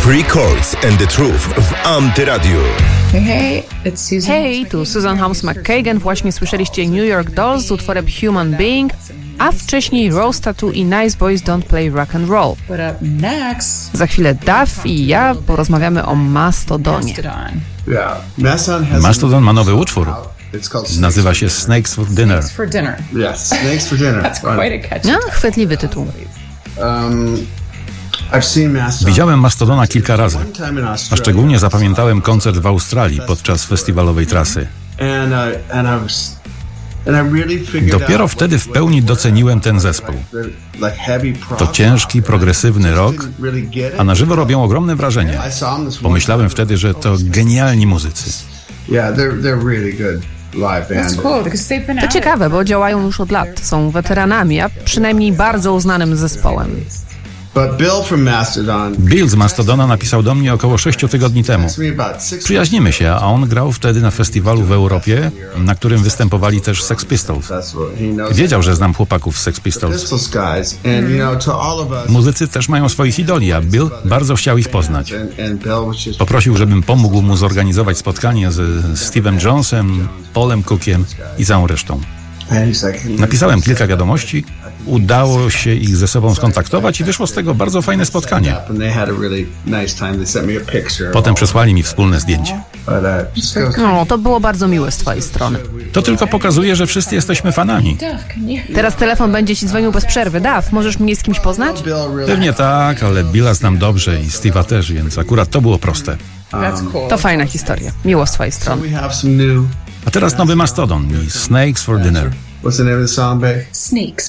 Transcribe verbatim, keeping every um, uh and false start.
Three Chords and the Truth w Antyradiu. Hey, it's Susan. Hej, tu Susan Holmes McKagan. Właśnie słyszeliście New York Dolls z utworem Human Being, a wcześniej Rose Tattoo i Nice Boys Don't Play Rock and Roll. But up next, Za chwilę Duff i ja porozmawiamy o Mastodonie. Mastodon. Mastodon ma nowy utwór. Nazywa się Snakes for Dinner. Snakes for dinner. Yes, Snakes for Dinner. That's quite a catchy. No, chwytliwy tytuł. Um, I've seen Mastodon. Widziałem Mastodona kilka razy, One time in a Australia. szczególnie zapamiętałem koncert w Australii podczas festiwalowej trasy. And, uh, and I was, and I really figured Dopiero out wtedy w pełni doceniłem ten zespół. like heavy prog To ciężki, progresywny rock, didn't really get it. a na żywo robią ogromne wrażenie. I saw them this one Pomyślałem time. wtedy, że to genialni muzycy. Yeah, they're they're really good live band. That's cool because they've been To out ciekawe, bo działają już od lat. Są weteranami, a przynajmniej bardzo uznanym zespołem. But Bill from Mastodon Bill z Mastodona napisał do mnie około sześciu tygodni temu. asked me about six Przyjaźnimy się, a on grał wtedy na festiwalu w Europie, na którym występowali też Sex Pistols. festival. He knows Wiedział, że znam chłopaków z Sex Pistols. Pistols guys, and you know, to all of us. Muzycy też mają swoich idoli, a Bill bardzo chciał ich poznać. And, and Bill was just Poprosił, żebym pomógł mu zorganizować spotkanie z Steve'em Jonesem, Paulem Cookiem i całą resztą. and he's like, hey, Napisałem kilka wiadomości, udało się ich ze sobą skontaktować i wyszło z tego bardzo fajne spotkanie. and they had a really nice time. They sent me a picture. Potem przesłali mi wspólne zdjęcie. But uh, just goes, No, to było bardzo miłe z twojej strony. To tylko pokazuje, że wszyscy jesteśmy fanami. Duff, can you? Teraz telefon będzie ci dzwonił bez przerwy. Duff, możesz mnie z kimś poznać? Bill really Pewnie tak, ale Billa znam dobrze i Steve'a też, więc akurat to było proste. That's cool. To fajna historia. Miło z twojej strony. we have some new. A teraz nowy Mastodon i Snakes for Dinner. What's the name of the song, babe? Snakes